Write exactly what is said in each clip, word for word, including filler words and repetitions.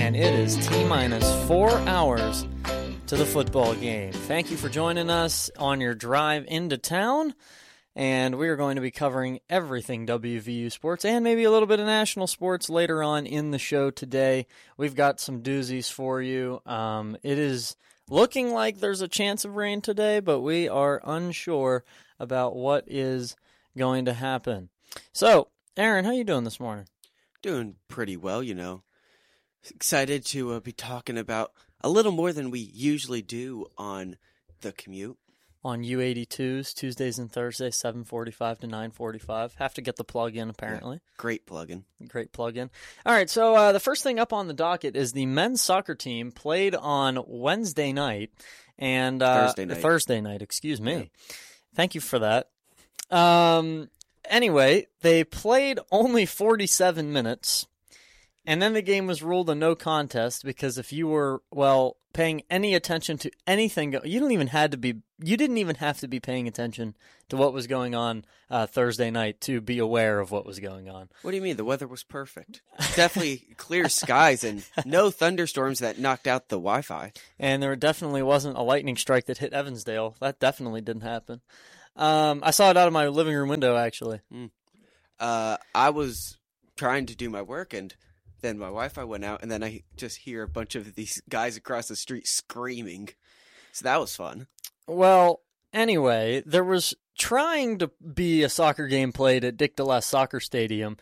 and it is T-minus four hours to the football game. Thank you for joining us on your drive into town, and we are going to be covering everything W V U sports and maybe a little bit of national sports later on in the show today. We've got some doozies for you. Um, it is looking like there's a chance of rain today, but we are unsure about what is going to happen. So, Aaron, how you doing this morning? Doing pretty well, you know. Excited to uh, be talking about a little more than we usually do on the commute. On U eighty-twos, Tuesdays and Thursdays, seven forty-five to nine forty-five. Have to get the plug in, apparently. Yeah, great plug-in. Great plug-in. All right, so uh, the first thing up on the docket is the men's soccer team played on Wednesday night. and uh, Thursday night. Thursday night, excuse me. Yeah. Thank you for that. Um. Anyway, they played only forty-seven minutes, and then the game was ruled a no contest because if you were, well, paying any attention to anything, you didn't even had to be, you didn't even have to be paying attention to what was going on uh, Thursday night to be aware of what was going on. What do you mean? The weather was perfect. Definitely clear skies and no thunderstorms that knocked out the Wi-Fi. And there definitely wasn't a lightning strike that hit Evansdale. That definitely didn't happen. Um, I saw it out of my living room window, actually. Mm. Uh, I was trying to do my work, and then my Wi-Fi went out, and then I just hear a bunch of these guys across the street screaming. So that was fun. Well, anyway, there was trying to be a soccer game played at Dick DeLass Soccer Stadium,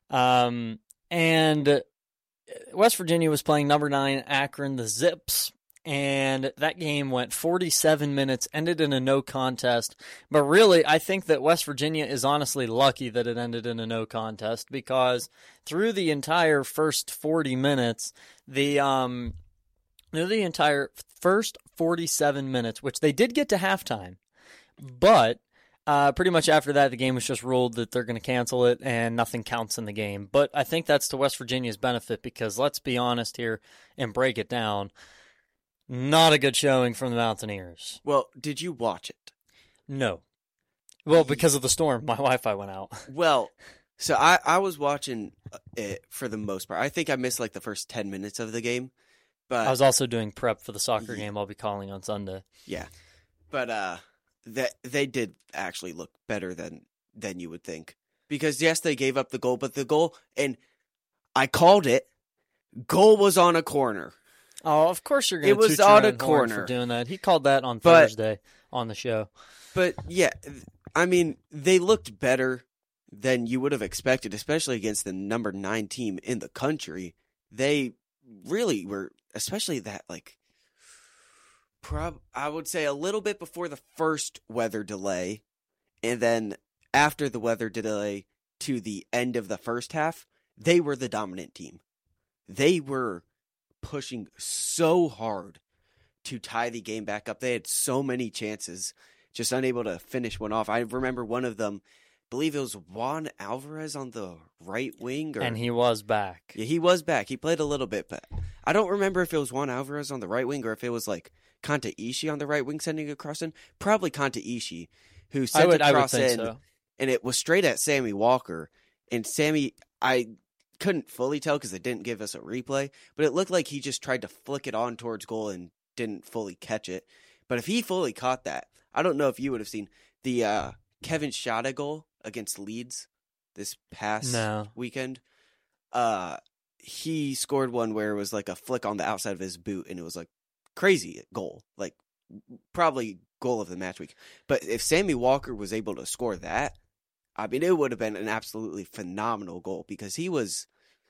um, and West Virginia was playing number nine Akron, the Zips. And that game went forty-seven minutes, ended in a no contest. But really, I think that West Virginia is honestly lucky that it ended in a no contest because through the entire first forty minutes, the um, through the entire first forty-seven minutes, which they did get to halftime, but uh, pretty much after that, the game was just ruled that they're going to cancel it and nothing counts in the game. But I think that's to West Virginia's benefit because let's be honest here and break it down. Not a good showing from the Mountaineers. Well, did you watch it? No. Well, because of the storm, my Wi-Fi went out. Well, so I, I was watching it for the most part. I think I missed like the first ten minutes of the game. But I was also doing prep for the soccer game I'll be calling on Sunday. Yeah. But uh, that they did actually look better than, than you would think. Because, yes, they gave up the goal, but the goal, and I called it, goal was on a corner. Oh, of course you're going to toot your own horn for doing that. He called that on but, Thursday on the show. But, yeah, I mean, they looked better than you would have expected, especially against the number nine team in the country. They really were, especially that, like, prob- I would say a little bit before the first weather delay, and then after the weather delay to the end of the first half, they were the dominant team. They were pushing so hard to tie the game back up. They had so many chances, just unable to finish one off. I remember one of them, I believe it was Juan Alvarez on the right wing. Or, and he was back. Yeah, he was back. He played a little bit, but I don't remember if it was Juan Alvarez on the right wing or if it was like Kanta Ishii on the right wing sending a cross in. Probably Kanta Ishii, who sent I would, a cross I would think in, so. And it was straight at Sammy Walker. And Sammy, I couldn't fully tell because they didn't give us a replay, but it looked like he just tried to flick it on towards goal and didn't fully catch it. But if he fully caught that, I don't know if you would have seen the uh, Kevin Shada goal against Leeds this past no. weekend. Uh, he scored one where it was like a flick on the outside of his boot, and it was like crazy goal, like probably goal of the match week. But if Sammy Walker was able to score that, I mean, it would have been an absolutely phenomenal goal because he was,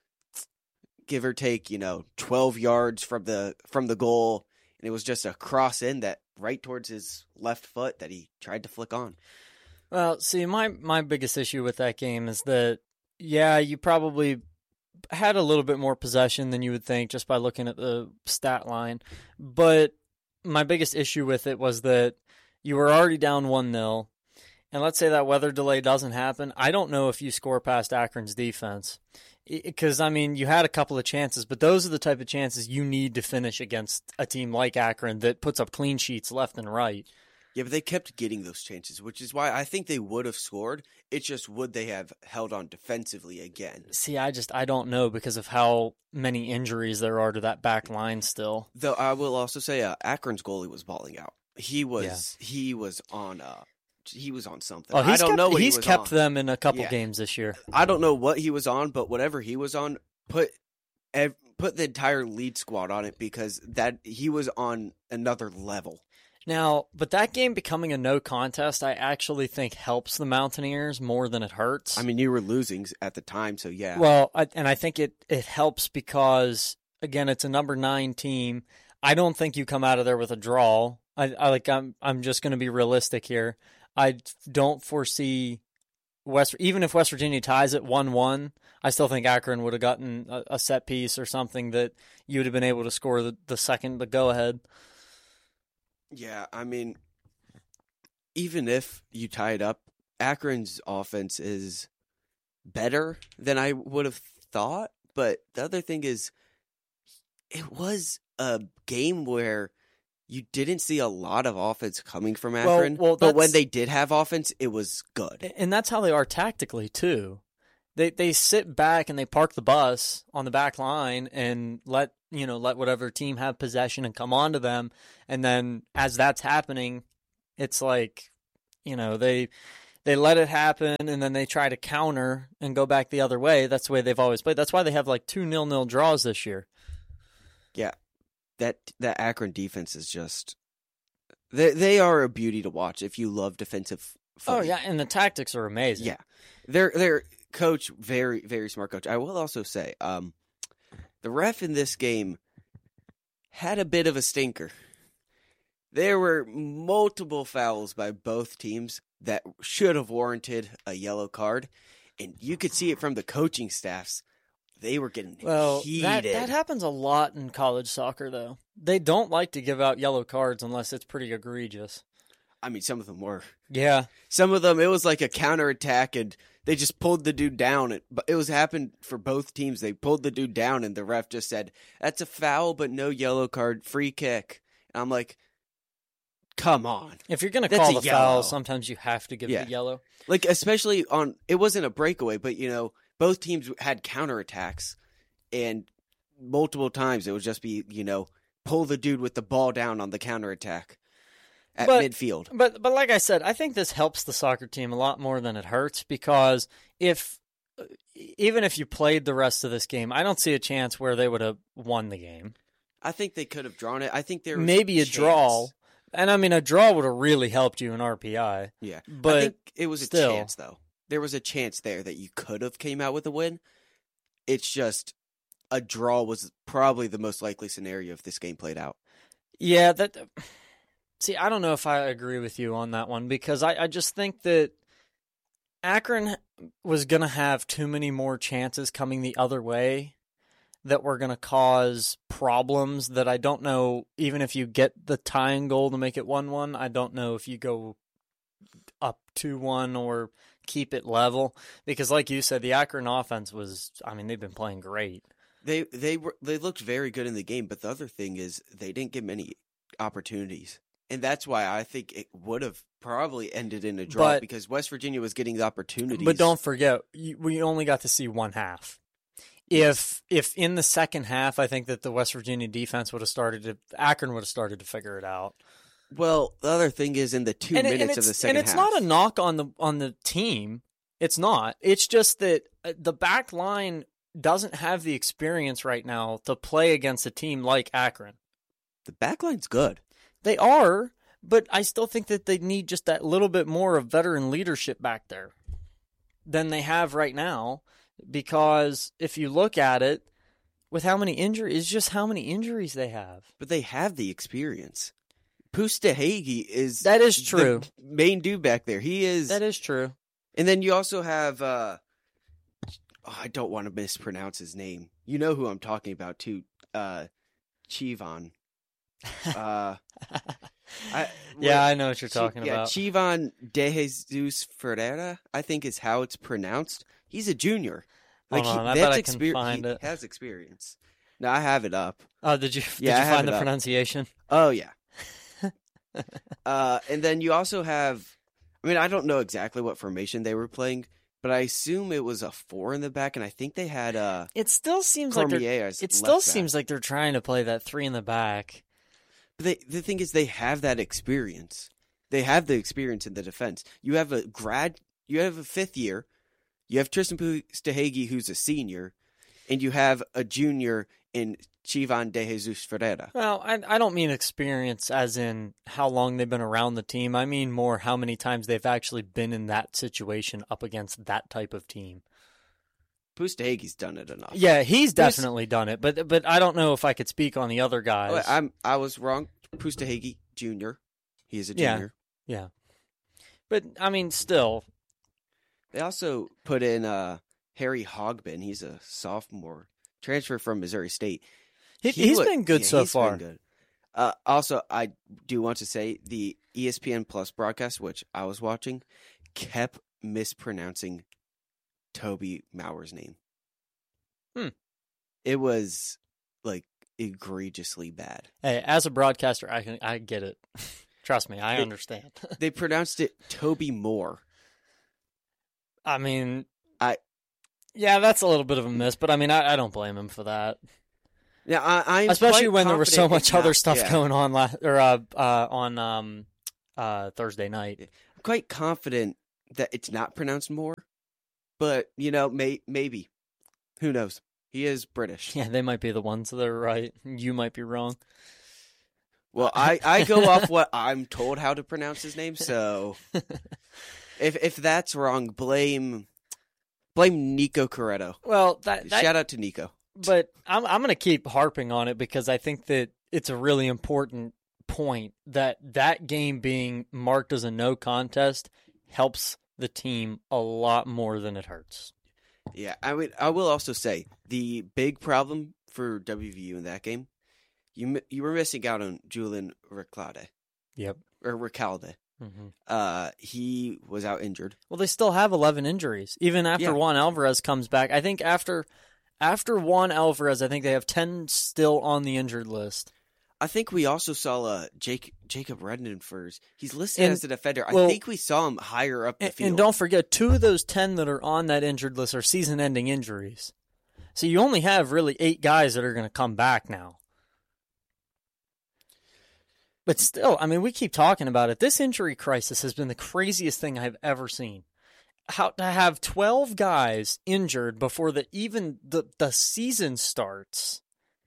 give or take, you know, twelve yards from the from the goal, and it was just a cross in that right towards his left foot that he tried to flick on. Well, see, my, my biggest issue with that game is that, yeah, you probably had a little bit more possession than you would think just by looking at the stat line, but my biggest issue with it was that you were already down one nil. And let's say that weather delay doesn't happen. I don't know if you score past Akron's defense. Because, I mean, you had a couple of chances, but those are the type of chances you need to finish against a team like Akron that puts up clean sheets left and right. Yeah, but they kept getting those chances, which is why I think they would have scored. It's just would they have held on defensively again? See, I just I don't know because of how many injuries there are to that back line still. Though I will also say, uh, Akron's goalie was balling out. He was yeah. he was on uh he was on something. Oh, he's I don't kept, know what he's he was kept on. them in a couple yeah. games this year. I don't know what he was on, but whatever he was on, put ev- put the entire lead squad on it because that he was on another level. Now, but that game becoming a no contest, I actually think helps the Mountaineers more than it hurts. I mean, you were losing at the time, so yeah. Well, I, and I think it, it helps because, again, it's a number nine team. I don't think you come out of there with a draw. I, I like. I'm. I'm just going to be realistic here. I don't foresee West. Even if West Virginia ties it one one, I still think Akron would have gotten a, a set piece or something that you would have been able to score the, the second, the go ahead. Yeah, I mean, even if you tie it up, Akron's offense is better than I would have thought. But the other thing is, it was a game where you didn't see a lot of offense coming from Akron. Well, well, but when they did have offense, it was good. And that's how they are tactically, too. They they sit back and they park the bus on the back line and let you know let whatever team have possession and come on to them. And then as that's happening, it's like, you know, they they let it happen and then they try to counter and go back the other way. That's the way they've always played. That's why they have like two nil-nil draws this year. Yeah, that that Akron defense is just they they are a beauty to watch if you love defensive footy. Oh yeah, and the tactics are amazing. Yeah, they're they're coach very very smart coach. I will also say, um, the ref in this game had a bit of a stinker. There were multiple fouls by both teams that should have warranted a yellow card, and you could see it from the coaching staffs. They were getting well, heated. That, that happens a lot in college soccer, though. They don't like to give out yellow cards unless it's pretty egregious. I mean, some of them were. Yeah. Some of them, it was like a counterattack, and they just pulled the dude down. It, it was happened for both teams. They pulled the dude down, and the ref just said, that's a foul, but no yellow card, free kick. And I'm like, come on. If you're going to call the foul, sometimes you have to give yeah. the yellow. Like, especially on, it wasn't a breakaway, but, you know, both teams had counterattacks, and multiple times it would just be, you know, pull the dude with the ball down on the counterattack at but, midfield. But but like I said, I think this helps the soccer team a lot more than it hurts because if even if you played the rest of this game, I don't see a chance where they would have won the game. I think they could have drawn it. I think there was maybe a chance. draw. And I mean, a draw would have really helped you in R P I. Yeah, but I think it was still, a chance though. There was a chance there that you could have came out with a win. It's just a draw was probably the most likely scenario if this game played out. Yeah, that. See, I don't know if I agree with you on that one because I, I just think that Akron was going to have too many more chances coming the other way that were going to cause problems that I don't know, even if you get the tying goal to make it one one, I don't know if you go up two one or keep it level because like you said, the Akron offense was, I mean, they've been playing great. They they were they looked very good in the game, but the other thing is they didn't get many opportunities. And that's why I think it would have probably ended in a draw but, because West Virginia was getting the opportunities. But don't forget, we only got to see one half. If if in the second half, I think that the West Virginia defense would have started to, Akron would have started to figure it out. Well, the other thing is in the two and minutes it, of the second half. And it's half. not a knock on the on the team. It's not. It's just that the back line doesn't have the experience right now to play against a team like Akron. The back line's good. They are, but I still think that they need just that little bit more of veteran leadership back there than they have right now. Because if you look at it, with how many injuries, it's just how many injuries they have. But they have the experience. Pustahegi is that is true. The main dude back there. He is. That is true. And then you also have. Uh, oh, I don't want to mispronounce his name. You know who I'm talking about too. Uh, Chivon. Uh, I, yeah, I know what you're talking Ch- yeah, about. Chivon De Jesus Ferreira, I think is how it's pronounced. He's a junior. Like Hold on, he, I that's bet I can exper- find he it. has experience. No, I have it up. Oh, did you? Yeah, did I you have find it the up. pronunciation? Oh yeah. uh, and then you also have, I mean, I don't know exactly what formation they were playing, but I assume it was a four in the back, and I think they had uh, It still seems like they're, Cormier as it left still back. seems like they're trying to play that three in the back. But they, the thing is, they have that experience. They have the experience in the defense. You have a grad, you have a fifth year, you have Tristan Stahegi, who's a senior, and you have a junior in Chivan De Jesus Ferreira. Well, I, I don't mean experience as in how long they've been around the team. I mean more how many times they've actually been in that situation up against that type of team. Pustahegi's done it enough. Yeah, he's definitely done it, but but I don't know if I could speak on the other guys. Oh, I'm I was wrong. Pustahegi Junior He is a Yeah. junior. Yeah. But, I mean, still. They also put in uh, Harry Hogbin. He's a sophomore, transfer from Missouri State. He, He he's wa- been good yeah, so he's far. Been good. Uh, also, I do want to say the E S P N Plus broadcast, which I was watching, kept mispronouncing Toby Mauer's name. Hmm. It was like egregiously bad. Hey, as a broadcaster, I can I get it. Trust me, I It- understand. They pronounced it Toby Moore. I mean, I- yeah, that's a little bit of a miss, but I mean, I, I don't blame him for that. Now, I, I'm Especially quite when there was so confident much it's other not- stuff yeah. going on la- or uh, uh, on um, uh, Thursday night. I'm quite confident that it's not pronounced Moore, but you know, may, maybe. Who knows? He is British. Yeah, they might be the ones that are right. You might be wrong. Well, I, I go off what I'm told how to pronounce his name, so if if that's wrong, blame blame Nico Corretto. Well, that, that Shout out to Nico. but I'm I'm going to keep harping on it because I think that it's a really important point that that game being marked as a no contest helps the team a lot more than it hurts. Yeah, I mean, I will also say the big problem for W V U in that game, you mi- you were missing out on Julian Recalde Yep. or Recalde. Mm-hmm. Uh, he was out injured. Well, they still have eleven injuries, even after Yeah. Juan Alvarez comes back. I think after after Juan Alvarez, I think they have ten still on the injured list. I think we also saw uh, Jake Jacob Reddenfors. He's listed And- as a defender. I well- think we saw him higher up the And, field. and don't forget, two of those ten that are on that injured list are season-ending injuries. So you only have really eight guys that are going to come back now. But still, I mean, we keep talking about it. This injury crisis has been the craziest thing I've ever seen. How to have twelve guys injured before the even the, the season starts.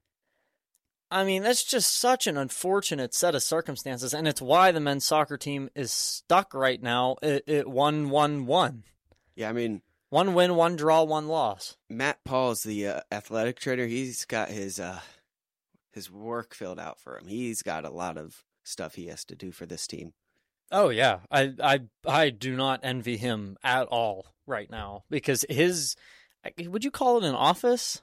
I mean, that's just such an unfortunate set of circumstances, and it's why the men's soccer team is stuck right now at, at one one one. yeah, I mean, One win, one draw, one loss. Matt Paul's the uh, athletic trainer. He's got his uh, his work filled out for him. He's got a lot of stuff he has to do for this team. Oh yeah, I I I do not envy him at all right now because his, would you call it an office?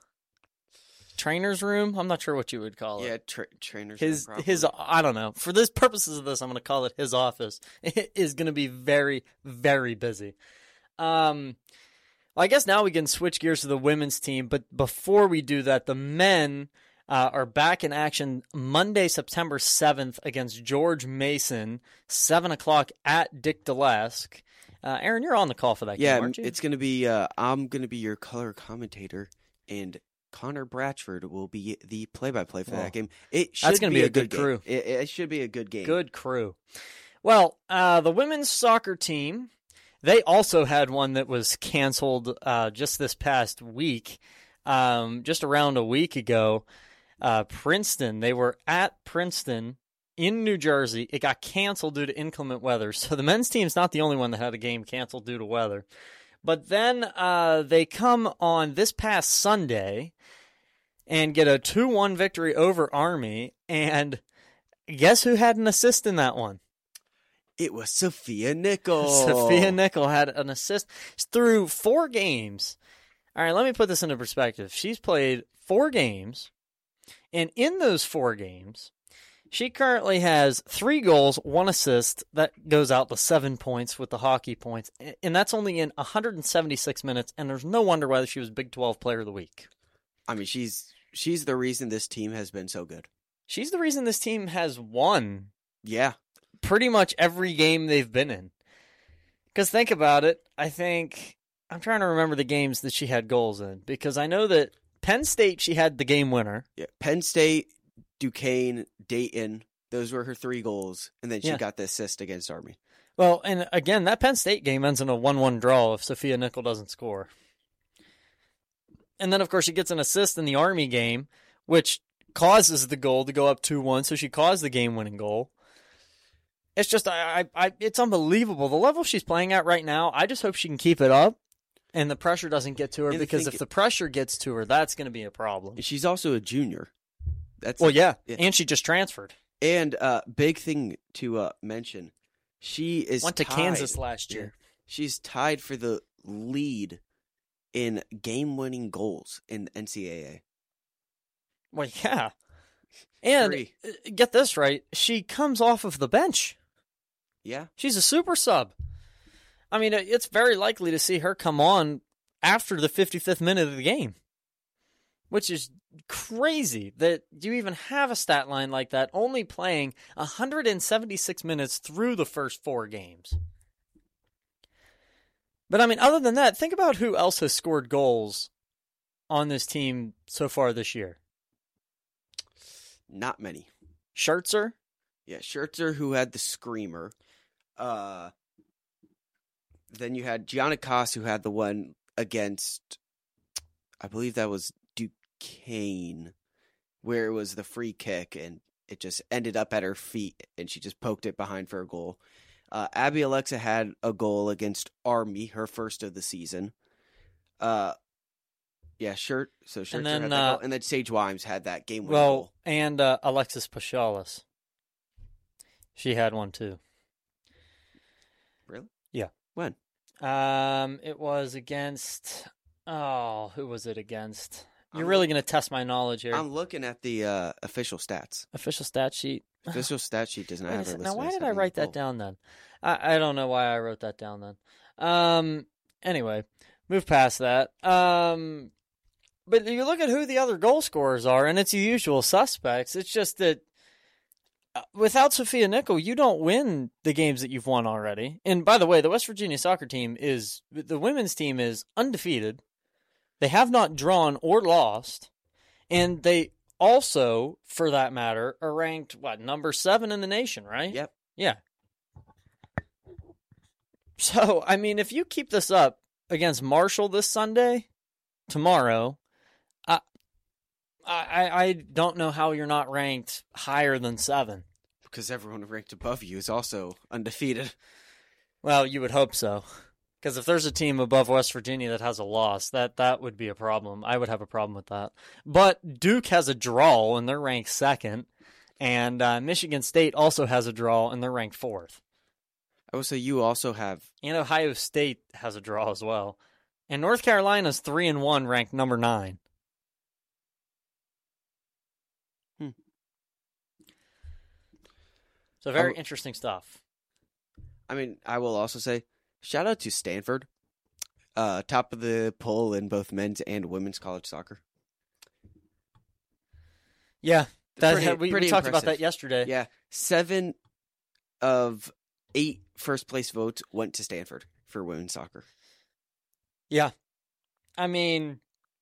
Trainer's room? I'm not sure what you would call it. Yeah, tra- trainers. His probably. his I don't know. For this purposes of this, I'm going to call it his office. It is going to be very very busy. Um, well, I guess now we can switch gears to the women's team. But before we do that, the men uh, are back in action Monday, September seventh against George Mason, seven o'clock at Dick Delesk. Uh, Aaron, you're on the call for that yeah, game, aren't you? it's gonna be. Uh, I'm gonna be your color commentator, and Connor Bratchford will be the play-by-play for Oh. that game. It should That's gonna be a good game. crew. It, it should be a good game. Good crew. Well, uh, the women's soccer team, they also had one that was canceled uh, just this past week, um, just around a week ago. Uh, Princeton, they were at Princeton in New Jersey. It got canceled due to inclement weather. So the men's team's not the only one that had a game canceled due to weather. But then uh, they come on this past Sunday and get a two one victory over Army. And guess who had an assist in that one? It was Sophia Nickel. Sophia Nickel had an assist through four games. All right, let me put this into perspective. She's played four games, and in those four games, she currently has three goals, one assist. That goes out to seven points with the hockey points, and that's only in one hundred seventy-six minutes, and there's no wonder why she was Big twelve Player of the Week. I mean, she's she's the reason this team has been so good. She's the reason this team has won Yeah, pretty much every game they've been in. Because think about it, I think I'm trying to remember the games that she had goals in, because I know that Penn State, she had the game winner. Yeah, Penn State, Duquesne, Dayton, those were her three goals, and then she Yeah. got the assist against Army. Well, and again, that Penn State game ends in a one one draw if Sophia Nickel doesn't score. And then, of course, she gets an assist in the Army game, which causes the goal to go up two one, so she caused the game-winning goal. It's just, I, I, I, it's unbelievable. The level she's playing at right now, I just hope she can keep it up and the pressure doesn't get to her, And the because thing- if the pressure gets to her, that's going to be a problem. And she's also a junior. That's Well, yeah, yeah. and she just transferred. And uh, big thing to uh, mention, she is Went to tied- Kansas last Yeah. year. She's tied for the lead in game-winning goals in N C A A. Well, yeah. And Three. uh, get this right, she comes off of the bench. Yeah, She's a super sub. I mean, it's very likely to see her come on after the fifty-fifth minute of the game, which is crazy that you even have a stat line like that, only playing one hundred seventy-six minutes through the first four games. But I mean, other than that, think about who else has scored goals on this team so far this year. not many. Schertzer, Yeah, Schertzer, who had the screamer. Uh, then you had Gianna Koss, who had the one against, I believe that was Duquesne, where it was the free kick and it just ended up at her feet and she just poked it behind for a goal. Uh, Abby Alexa had a goal against Army, her first of the season. Uh, yeah, Shirt. So Schertzer then, had that uh, goal, and then Sage Wimes had that game winning well, goal. and uh, Alexis Pachalis. She had one too. Really? Yeah. When? Um, it was against. Oh, who was it against? You're I'm really look- going to test my knowledge here. I'm looking at the uh, official stats. Official stat sheet. Official stat sheet does not Wait a have her sec- listed now, why as did I having write a that goal. down then? I, I don't know why I wrote that down then. Um. Anyway, move past that. Um. But you look at who the other goal scorers are, and it's the usual suspects. It's just that uh, without Sophia Nickel, you don't win the games that you've won already. And by the way, the West Virginia soccer team is the women's team is undefeated. They have not drawn or lost, and they also, for that matter, are ranked what number seven in the nation, right? Yep. Yeah. So I mean, if you keep this up against Marshall this Sunday, tomorrow, I I I don't know how you're not ranked higher than seven. Because everyone ranked above you is also undefeated. Well, you would hope so. Because if there's a team above West Virginia that has a loss, that, that would be a problem. I would have a problem with that. But Duke has a draw, and they're ranked second. And uh, Michigan State also has a draw, and they're ranked fourth. I would say you also have. And Ohio State has a draw as well. And North Carolina's three and one, ranked number nine. Hmm. So very Oh. interesting stuff. I mean, I will also say, shout out to Stanford, uh, top of the poll in both men's and women's college soccer. Yeah, that, Pretty- we, we pretty talked about impressive. that yesterday. Yeah, seven of eight first place votes went to Stanford for women's soccer. Yeah. I mean,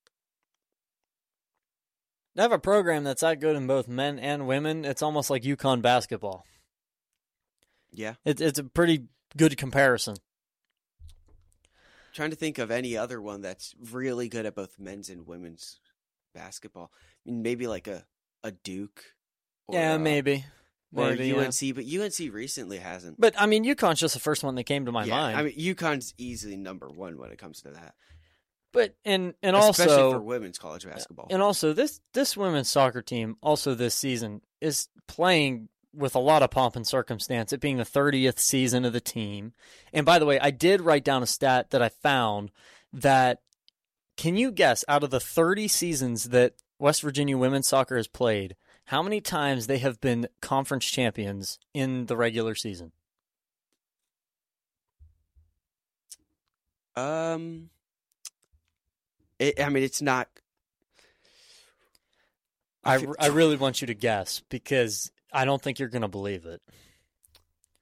they have a program that's that good in both men and women. It's almost like UConn basketball. Yeah, It, it's a pretty good comparison. trying to think of any other one that's really good at both men's and women's basketball. I mean, maybe like a a Duke. Or, yeah, uh, maybe. Or Maybe, U yeah. N C, but U N C recently hasn't. But, I mean, UConn's just the first one that came to my yeah, mind. I mean, UConn's easily number one when it comes to that, but, and, and especially also... for women's college basketball. And also, this this women's soccer team, also this season, is playing with a lot of pomp and circumstance, it being the thirtieth season of the team. And by the way, I did write down a stat that I found that, can you guess, out of the thirty seasons that West Virginia women's soccer has played, how many times they have been conference champions in the regular season? Um, it, I mean, it's not. I, feel- I really want you to guess, because I don't think you're going to believe it.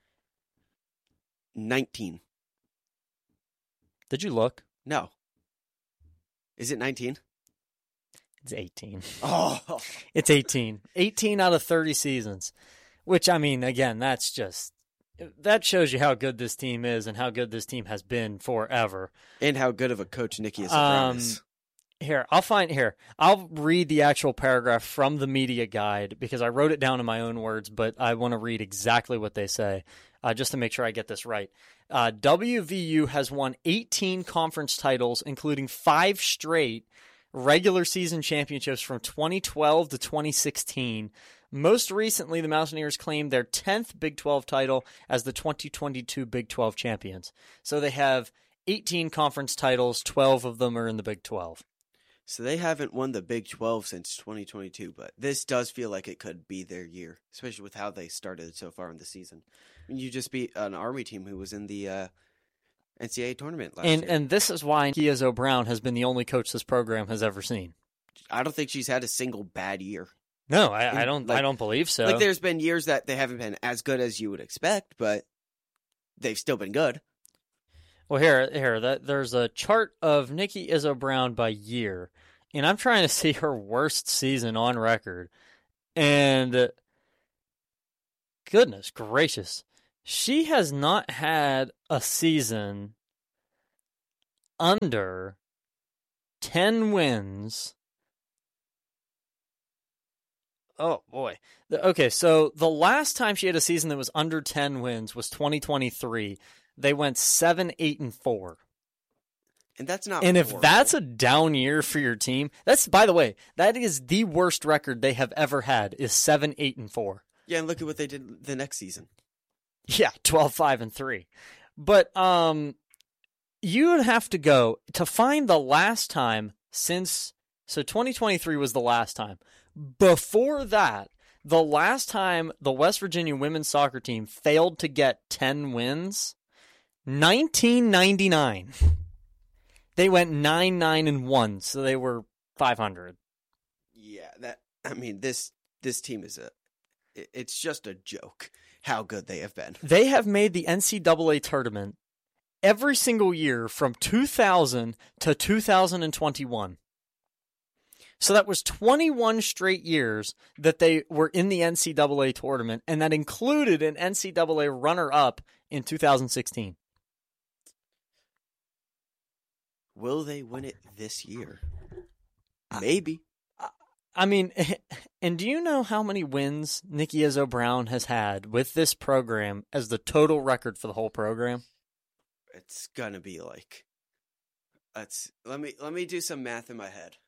nineteen. Did you look? No. Is it nineteen? It's eighteen. Oh. It's eighteen. eighteen out of thirty seasons. Which, I mean, again, that's just... That shows you how good this team is and how good this team has been forever. And how good of a coach Nikki is. Um, here, I'll find... Here, I'll read the actual paragraph from the media guide because I wrote it down in my own words, but I want to read exactly what they say uh, just to make sure I get this right. Uh, W V U has won eighteen conference titles, including five straight regular season championships from twenty twelve to twenty sixteen. Most recently, the Mountaineers claimed their tenth Big twelve title as the twenty twenty-two Big twelve champions. So they have eighteen conference titles, twelve of them are in the Big twelve. So they haven't won the Big twelve since twenty twenty-two, but this does feel like it could be their year, especially with how they started so far in the season. I mean, you just beat an Army team who was in the uh, N C double A tournament last and, year. And this is why Nikki Izzo Brown has been the only coach this program has ever seen. I don't think she's had a single bad year. No, I, I don't. Like, I don't believe so. Like, there's been years that they haven't been as good as you would expect, but they've still been good. Well, here, here, that there's a chart of Nikki Izzo Brown by year, and I'm trying to see her worst season on record. And uh, goodness gracious, she has not had a season under ten wins. Oh, boy. Okay, so the last time she had a season that was under ten wins was twenty twenty-three. They went seven, eight, and four. And that's not And horrible. if that's a down year for your team, that's, by the way, that is the worst record they have ever had, is seven, eight, and four. Yeah, and look at what they did the next season. Yeah, twelve, five, and three. But um, you would have to go to find the last time since, so twenty twenty-three was the last time. Before that, the last time the West Virginia women's soccer team failed to get ten wins, nineteen ninety-nine. They went nine, nine, and one, so they were five hundred. Yeah, that I mean this this team is a it's just a joke how good they have been. They have made the N C double A tournament every single year from two thousand to two thousand twenty-one. So that was twenty-one straight years that they were in the N C double A tournament, and that included an N C double A runner-up in two thousand sixteen. Will they win it this year? Maybe. I mean, and do you know how many wins Nikki Izzo Brown has had with this program as the total record for the whole program? It's gonna be like, let's let me let me do some math in my head.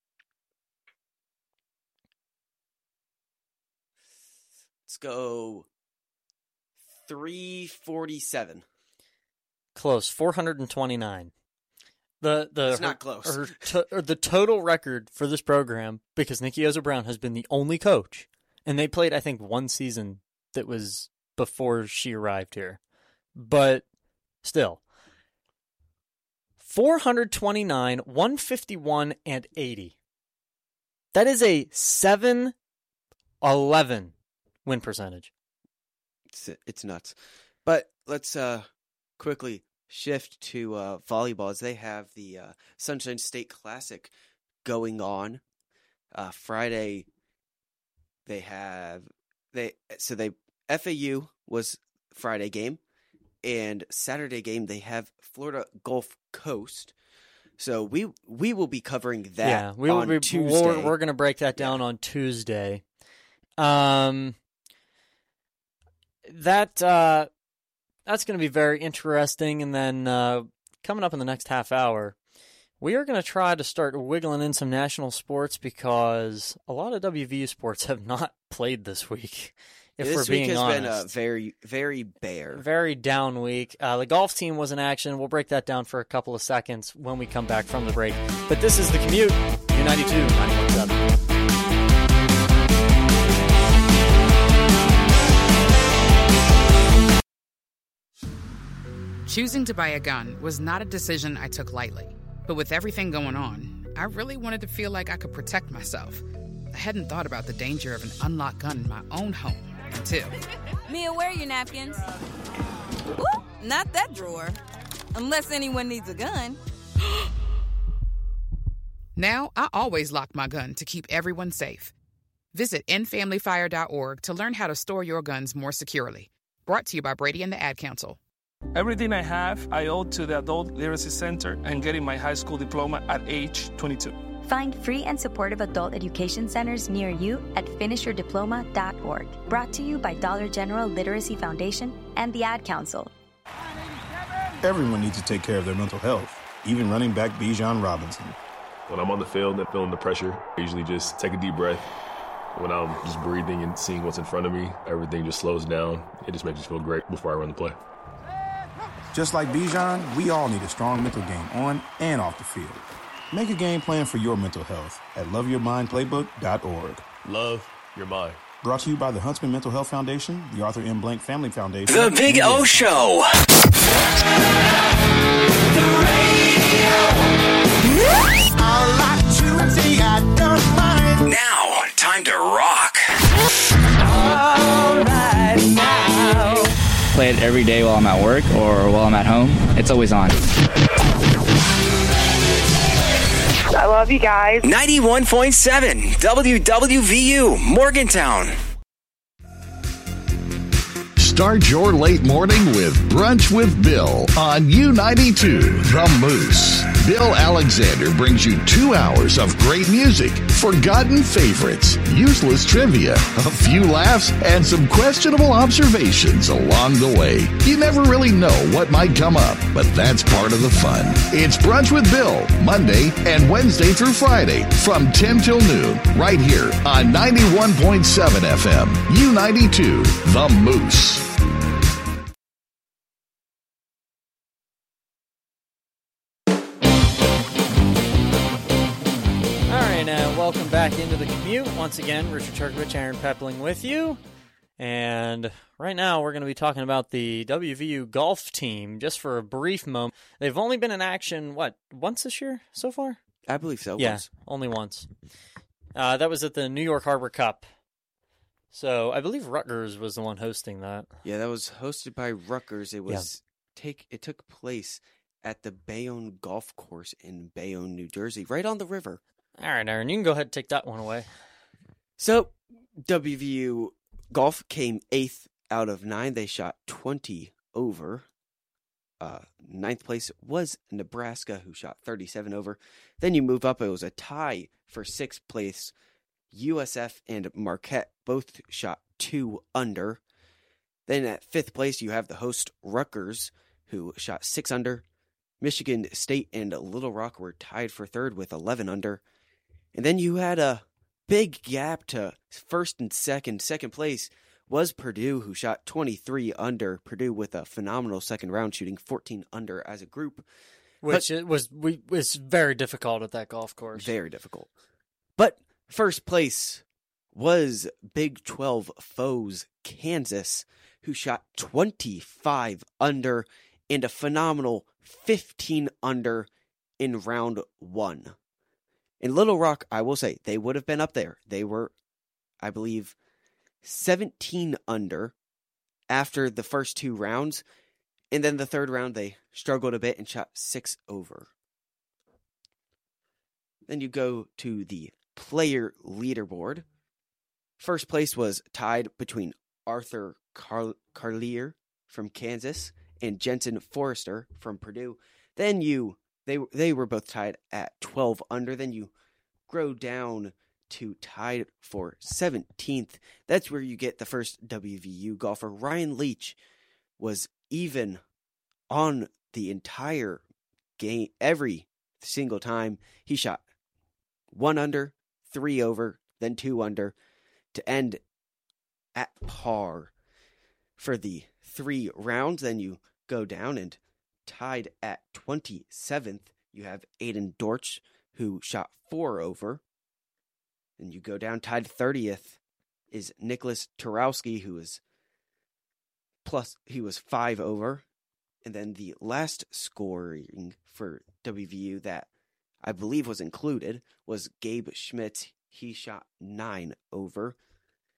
Let's go three forty-seven. Close, four hundred twenty-nine. The the it's not her, close. Her to, or the total record for this program, because Nikki Izzo Brown has been the only coach, and they played, I think, one season that was before she arrived here. But still, four hundred twenty-nine, one fifty-one, and eighty. That is a seven eleven win percentage. It's, it's nuts. But let's uh, quickly shift to uh, volleyball, as they have the uh, Sunshine State Classic going on. Uh, Friday, they have they so they F A U was Friday game, and Saturday game they have Florida Gulf Coast. So we we will be covering that. Yeah, we will on be. Tuesday. We're, we're going to break that down yeah. on Tuesday. Um, that uh. That's going to be very interesting. And then uh, coming up in the next half hour, we are going to try to start wiggling in some national sports because a lot of W V U sports have not played this week, if this we're being week has honest. been a very, very bare. Very down week. Uh, the golf team was in action. We'll break that down for a couple of seconds when we come back from the break. But this is The Commute, U ninety-two, ninety-one point seven. Choosing to buy a gun was not a decision I took lightly. But with everything going on, I really wanted to feel like I could protect myself. I hadn't thought about the danger of an unlocked gun in my own home until... Mia, where are your napkins? Ooh, not that drawer. Unless anyone needs a gun. Now, I always lock my gun to keep everyone safe. Visit end family fire dot org to learn how to store your guns more securely. Brought to you by Brady and the Ad Council. Everything I have, I owe to the Adult Literacy Center and getting my high school diploma at age twenty-two. Find free and supportive adult education centers near you at finish your diploma dot org. Brought to you by Dollar General Literacy Foundation and the Ad Council. Everyone needs to take care of their mental health, even running back Bijan Robinson. When I'm on the field and feeling the pressure, I usually just take a deep breath. When I'm just breathing and seeing what's in front of me, everything just slows down. It just makes me feel great before I run the play. Just like Bijan, we all need a strong mental game on and off the field. Make a game plan for your mental health at love your mind playbook dot org. Love your mind. Brought to you by the Huntsman Mental Health Foundation, the Arthur M. Blank Family Foundation. The Big O Show. The radio. A lot to say, I don't mind. Now, time to rock. All right now. Play it every day while I'm at work or while I'm at home. It's always on. I love you guys. ninety-one point seven W W V U, Morgantown. Start your late morning with Brunch with Bill on U ninety-two, The Moose. Bill Alexander brings you two hours of great music, forgotten favorites, useless trivia, a few laughs, and some questionable observations along the way. You never really know what might come up, but that's part of the fun. It's Brunch with Bill, Monday and Wednesday through Friday from ten till noon, right here on ninety-one point seven F M, U ninety-two, The Moose. Welcome back into the commute. Once again, Richard Turkovich, Aaron Pepling with you. And right now we're going to be talking about the W V U golf team just for a brief moment. They've only been in action, what, once this year so far? I believe so. Yeah, once. only once. Uh, that was at the New York Harbor Cup. So I believe Rutgers was the one hosting that. Yeah, that was hosted by Rutgers. It was yeah. take. It took place at the Bayonne Golf Course in Bayonne, New Jersey, right on the river. All right, Aaron, you can go ahead and take that one away. So, W V U Golf came eighth out of nine. They shot twenty over. Uh, ninth place was Nebraska, who shot thirty-seven over. Then you move up. It was a tie for sixth place. U S F and Marquette both shot two under. Then at fifth place, you have the host Rutgers, who shot six under. Michigan State and Little Rock were tied for third with eleven under. And then you had a big gap to first and second. Second place was Purdue, who shot twenty-three under. Purdue with a phenomenal second round, shooting fourteen under as a group. Which but, it was we was very difficult at that golf course. Very difficult. But first place was Big twelve foes Kansas, who shot twenty-five under and a phenomenal fifteen under in round one. In Little Rock, I will say, they would have been up there. They were, I believe, seventeen under after the first two rounds. And then the third round, they struggled a bit and shot six over. Then you go to the player leaderboard. First place was tied between Arthur Car- Carlier from Kansas and Jensen Forrester from Purdue. Then you... They they were both tied at twelve under. Then you grow down to tied for seventeenth. That's where you get the first W V U golfer. Ryan Leach was even on the entire game, every single time. He shot one under, three over, then two under to end at par for the three rounds. Then you go down and tied at twenty-seventh, you have Aiden Dortch, who shot four over. And you go down, tied thirtieth is Nicholas Turowski, who is plus, he was five over. And then the last scoring for W V U that I believe was included was Gabe Schmitz. He shot nine over.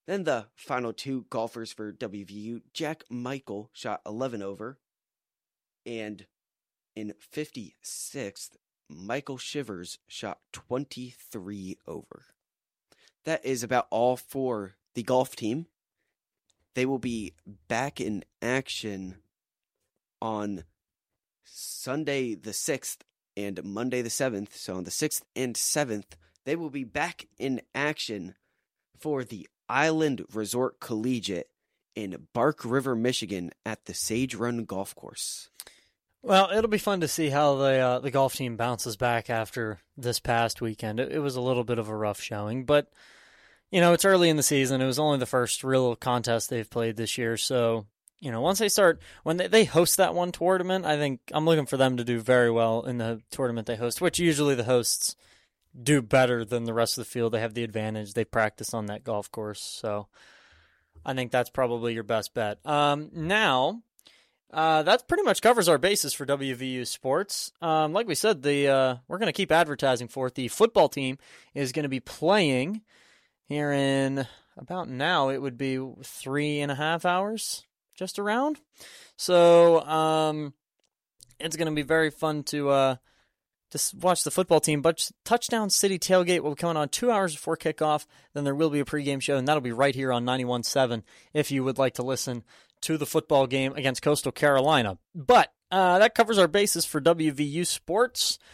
Then the final two golfers for W V U, Jack Michael shot eleven over, and in fifty-sixth, Michael Shivers shot twenty-three over. That is about all for the golf team. They will be back in action on Sunday the sixth and Monday the seventh. So on the sixth and seventh, they will be back in action for the Island Resort Collegiate in Bark River, Michigan at the Sage Run Golf Course. Well, it'll be fun to see how the uh, the golf team bounces back after this past weekend. It, it was a little bit of a rough showing, but, you know, it's early in the season. It was only the first real contest they've played this year, so, you know, once they start, when they, they host that one tournament, I think I'm looking for them to do very well in the tournament they host, which usually the hosts do better than the rest of the field. They have the advantage. They practice on that golf course. So I think that's probably your best bet. Um, now, uh, that pretty much covers our bases for W V U sports. Um, like we said, the uh, we're going to keep advertising for it. The football team is going to be playing here in about now. It would be three and a half hours, just around. So um, it's going to be very fun to uh, to watch the football team. But Touchdown City Tailgate will be coming on two hours before kickoff. Then there will be a pregame show, and that'll be right here on ninety-one point seven if you would like to listen to the football game against Coastal Carolina. But uh, that covers our bases for W V U sports.